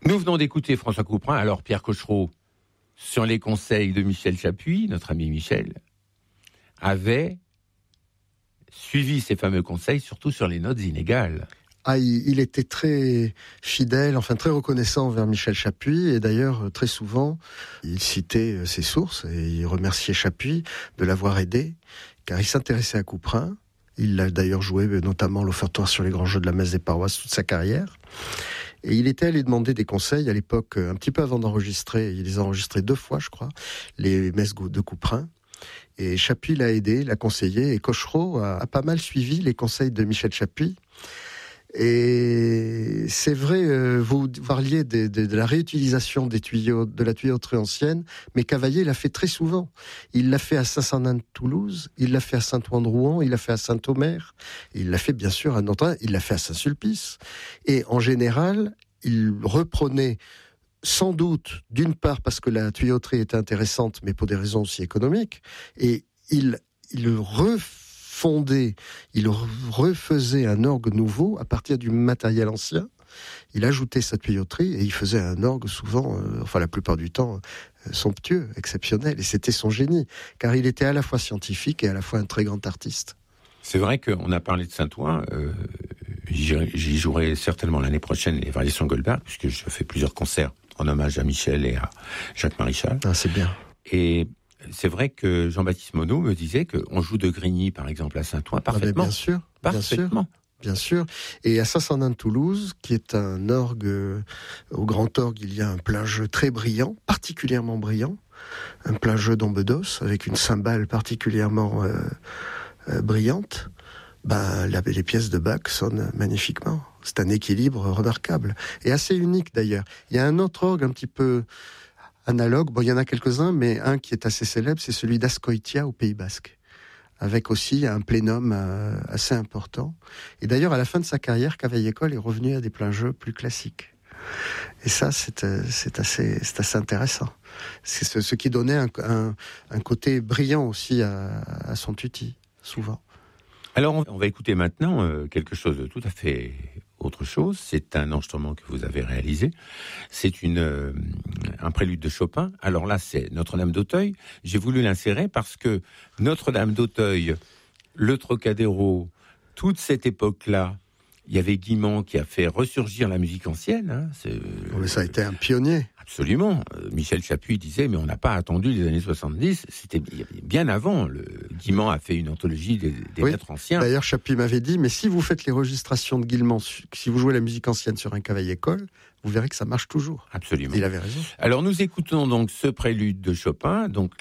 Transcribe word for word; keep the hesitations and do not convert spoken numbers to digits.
Nous venons d'écouter François Couperin. Alors, Pierre Cochereau, sur les conseils de Michel Chapuis, notre ami Michel, avait suivi ces fameux conseils, surtout sur les notes inégales. Ah, il, il était très fidèle, enfin très reconnaissant envers Michel Chapuis, et d'ailleurs, très souvent, il citait ses sources, et il remerciait Chapuis de l'avoir aidé, car il s'intéressait à Couperin. Il l'a d'ailleurs joué, notamment l'offertoire sur les grands jeux de la messe des paroisses, toute sa carrière. Et il était allé demander des conseils à l'époque, un petit peu avant d'enregistrer, il les a enregistrés deux fois, je crois, les messes de Couperin. Et Chapuis l'a aidé, l'a conseillé, et Cochereau a, a pas mal suivi les conseils de Michel Chapuis. Et c'est vrai, euh, vous parliez de, de, de la réutilisation des tuyaux, de la tuyauterie ancienne, mais Cavaillé l'a fait très souvent. Il l'a fait à Saint-Sanin-de-Toulouse, il l'a fait à Saint-Ouen-de-Rouen, il l'a fait à Saint-Omer, il l'a fait bien sûr à Nantes, il l'a fait à Saint-Sulpice. Et en général, il reprenait sans doute, d'une part parce que la tuyauterie était intéressante, mais pour des raisons aussi économiques, et il, il refait fondé, il refaisait un orgue nouveau à partir du matériel ancien. Il ajoutait sa tuyauterie et il faisait un orgue souvent, euh, enfin la plupart du temps, euh, somptueux, exceptionnel. Et c'était son génie, car il était à la fois scientifique et à la fois un très grand artiste. C'est vrai qu'on a parlé de Saint-Ouen. Euh, j'y jouerai certainement l'année prochaine les variations Goldberg, puisque je fais plusieurs concerts en hommage à Michel et à Jacques Marichal. Ah, c'est bien. Et c'est vrai que Jean-Baptiste Monod me disait qu'on joue de Grigny, par exemple, à Saint-Ouen, parfaitement. Ah, bien sûr, parfaitement. Bien sûr. Et à Saint-Sanin-de-Toulouse, qui est un orgue, euh, au grand orgue, il y a un plein jeu très brillant, particulièrement brillant, un plein jeu d'Ombedos, avec une cymbale particulièrement euh, euh, brillante. Ben, la, les pièces de Bach sonnent magnifiquement. C'est un équilibre remarquable, et assez unique d'ailleurs. Il y a un autre orgue un petit peu analogue, bon, il y en a quelques-uns, mais un qui est assez célèbre, c'est celui d'Azkoitia au Pays Basque, avec aussi un plénum euh, assez important. Et d'ailleurs, à la fin de sa carrière, Cavaillé-Coll est revenu à des pleins jeux plus classiques. Et ça, c'est, euh, c'est, assez, c'est assez intéressant. C'est ce, ce qui donnait un, un, un côté brillant aussi à, à son tutti, souvent. Alors, on va écouter maintenant euh, quelque chose de tout à fait autre chose. C'est un enregistrement que vous avez réalisé. C'est une, euh, un prélude de Chopin. Alors là, c'est Notre-Dame d'Auteuil. J'ai voulu l'insérer parce que Notre-Dame d'Auteuil, le Trocadéro, toute cette époque-là, il y avait Guimand qui a fait ressurgir la musique ancienne. Hein. C'est, oh, mais ça a été un pionnier. Absolument. Michel Chapuis disait, mais on n'a pas attendu les années soixante-dix, c'était bien avant. Le Guilmant a fait une anthologie des, des oui. maîtres anciens. D'ailleurs, Chapuis m'avait dit, mais si vous faites les registrations de Guilmant, si vous jouez la musique ancienne sur un Cavaillé-Coll, vous verrez que ça marche toujours. Absolument. Il avait raison. Alors nous écoutons donc ce prélude de Chopin, donc